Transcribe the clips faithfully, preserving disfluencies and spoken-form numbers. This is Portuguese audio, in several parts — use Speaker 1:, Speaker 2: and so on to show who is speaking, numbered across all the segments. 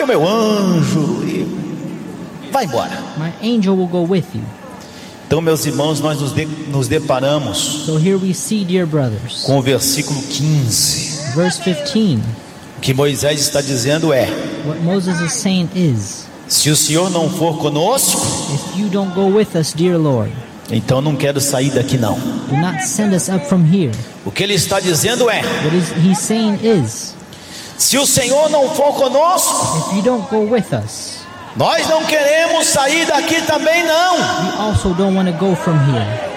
Speaker 1: o meu anjo e vai embora.
Speaker 2: My angel will go with you.
Speaker 1: Então, meus irmãos, nós nos, de, nos deparamos
Speaker 2: So here we see, dear brothers,
Speaker 1: com o versículo quinze.
Speaker 2: verse fifteen.
Speaker 1: O que Moisés está dizendo é:
Speaker 2: What Moses is saying is,
Speaker 1: se o Senhor não for conosco,
Speaker 2: if you don't go with us, dear Lord,
Speaker 1: então não quero sair daqui não.
Speaker 2: do not send us up from here.
Speaker 1: O que ele está dizendo é:
Speaker 2: What is, he's saying is,
Speaker 1: se o Senhor não for conosco,
Speaker 2: if you don't go with us,
Speaker 1: nós não queremos sair daqui também não.
Speaker 2: we also don't want to go from here.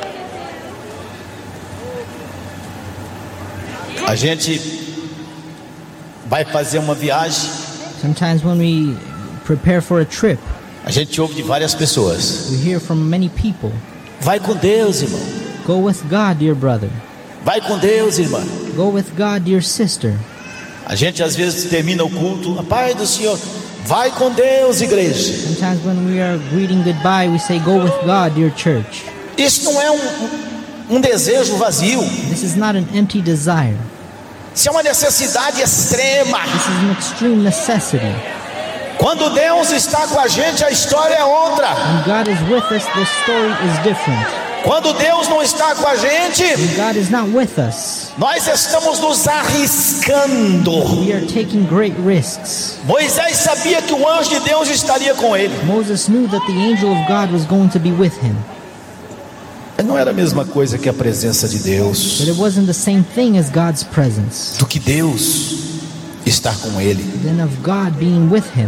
Speaker 1: A gente vai fazer uma viagem,
Speaker 2: Sometimes when we prepare for a trip,
Speaker 1: a gente ouve de várias pessoas:
Speaker 2: we hear from many people,
Speaker 1: vai com Deus, irmão.
Speaker 2: go with God, dear brother.
Speaker 1: Vai com Deus, irmã.
Speaker 2: Go with God, dear sister.
Speaker 1: A gente às vezes termina o culto: a paz do Senhor. Vai com Deus, igreja.
Speaker 2: Sometimes when we are greeting goodbye, we say, go with God, dear church.
Speaker 1: Isso não é um, um desejo vazio.
Speaker 2: This is not an empty desire.
Speaker 1: Isso é uma necessidade extrema.
Speaker 2: This is an extreme necessity.
Speaker 1: Quando Deus está com a gente, a história é outra.
Speaker 2: When God is with us, the story is different.
Speaker 1: Quando Deus não está com a gente,
Speaker 2: When God is not with us,
Speaker 1: nós estamos nos arriscando.
Speaker 2: we are taking great risks.
Speaker 1: Moisés sabia que o anjo de Deus estaria com ele.
Speaker 2: Moses knew that the angel of God was going to be with him.
Speaker 1: Não era a mesma coisa que a presença de Deus,
Speaker 2: But it wasn't the same thing as God's presence,
Speaker 1: do que Deus estar com ele.
Speaker 2: than of God being with him.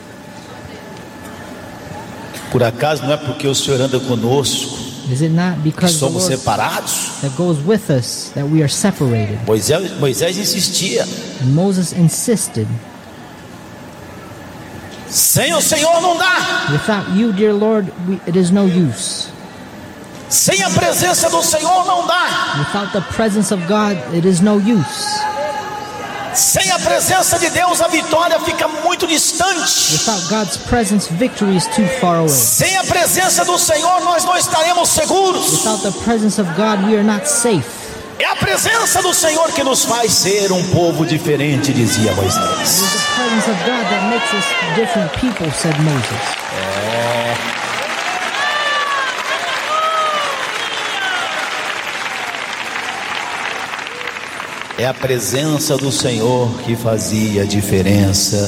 Speaker 1: Por acaso não é porque o Senhor anda conosco
Speaker 2: Is it not
Speaker 1: que
Speaker 2: because the
Speaker 1: somos
Speaker 2: Lord
Speaker 1: separados?
Speaker 2: that goes with us that we are separated?
Speaker 1: Moisés, Moisés insistia:
Speaker 2: And Moses insisted,
Speaker 1: sem o Senhor não dá.
Speaker 2: without you, dear Lord, we, it is no use.
Speaker 1: Sem a presença do Senhor não dá.
Speaker 2: Without the presence of God, it is no use.
Speaker 1: Sem a presença de Deus, a vitória fica muito distante.
Speaker 2: Without God's presence, victory is too far away.
Speaker 1: Sem a presença do Senhor, nós não estaremos seguros.
Speaker 2: Without the presence of God, we are not safe.
Speaker 1: É a presença do Senhor que nos faz ser um povo diferente, dizia
Speaker 2: It
Speaker 1: Moisés.
Speaker 2: is the presence of God that makes us different people, said Moses.
Speaker 1: É a presença do Senhor que fazia diferença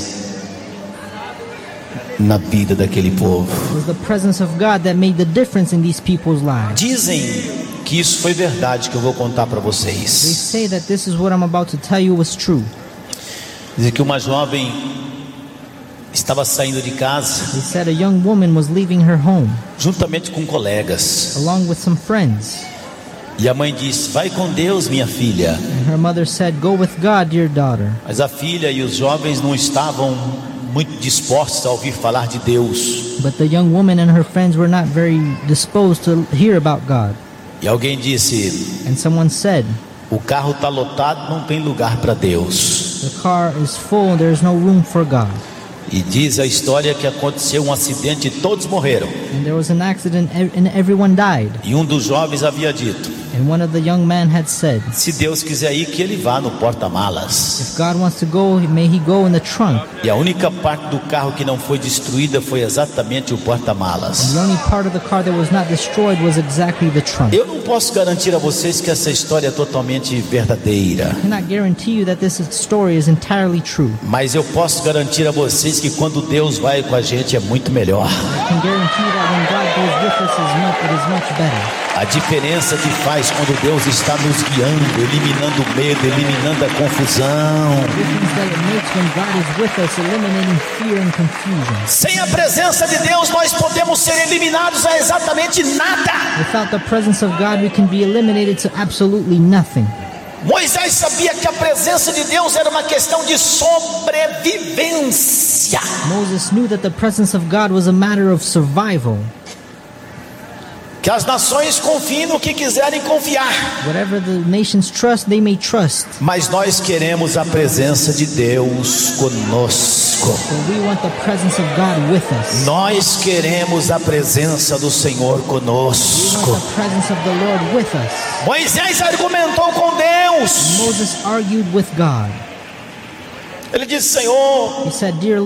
Speaker 1: na vida daquele povo.
Speaker 2: It was the presence of God that made the difference in these people's lives.
Speaker 1: Dizem que isso foi verdade, que eu vou contar para
Speaker 2: They
Speaker 1: vocês.
Speaker 2: say that this is what I'm about to tell you was true.
Speaker 1: Dizem que uma jovem estava saindo de casa
Speaker 2: They said a young woman was leaving her home
Speaker 1: juntamente com colegas.
Speaker 2: along with some friends.
Speaker 1: E a mãe disse: vai com Deus, minha filha.
Speaker 2: And her mother said, go with God, dear daughter.
Speaker 1: Mas a filha e os jovens não estavam muito dispostos a ouvir falar de Deus.
Speaker 2: But the young woman and her friends were not very disposed to hear about God.
Speaker 1: E alguém disse:
Speaker 2: And someone said,
Speaker 1: o carro está lotado, não tem lugar para Deus.
Speaker 2: the car is full, there is no room for God.
Speaker 1: E diz a história que aconteceu um acidente e todos morreram.
Speaker 2: And there was an accident and everyone died.
Speaker 1: E um dos jovens havia dito:
Speaker 2: And one of the young men had said,
Speaker 1: se Deus quiser ir, que ele vá no porta-malas.
Speaker 2: if God wants to go, may he go in the trunk.
Speaker 1: E a única parte do carro que não foi destruída foi exatamente o porta-malas.
Speaker 2: The only part of the car that was not destroyed was exactly the trunk.
Speaker 1: Eu não posso garantir a vocês que essa história é totalmente verdadeira,
Speaker 2: I cannot guarantee you that this story is entirely true.
Speaker 1: mas eu posso garantir a vocês que quando Deus vai com a gente é muito melhor.
Speaker 2: I can guarantee you that when God goes with us, is much, it is much better.
Speaker 1: A diferença que faz quando Deus está nos guiando, eliminando o medo, eliminando a confusão.
Speaker 2: The difference that it makes when God is with us, eliminating fear and confusion.
Speaker 1: Sem a presença de Deus, nós podemos ser eliminados a exatamente nada.
Speaker 2: Without the presence of God, we can be eliminated to absolutely nothing.
Speaker 1: Moisés sabia que a presença de Deus era uma questão de sobrevivência.
Speaker 2: Moses knew that the presence of God was a matter of survival.
Speaker 1: Que as nações confiem no que quiserem confiar,
Speaker 2: Whatever the nations trust, they may trust.
Speaker 1: mas nós queremos a presença de Deus conosco.
Speaker 2: But we want the presence of God with us.
Speaker 1: Nós queremos a presença do Senhor
Speaker 2: We
Speaker 1: conosco.
Speaker 2: want the presence of the Lord with us.
Speaker 1: Moisés argumentou com Deus.
Speaker 2: Moses argued with God.
Speaker 1: Ele disse: Senhor,
Speaker 2: He said, dear